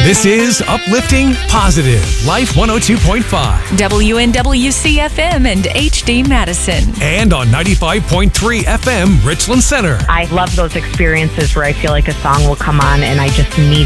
This is Uplifting Positive, Life 102.5. WNWC-FM and HD Madison. And on 95.3 FM, Richland Center. I love those experiences where I feel like a song will come on and I just need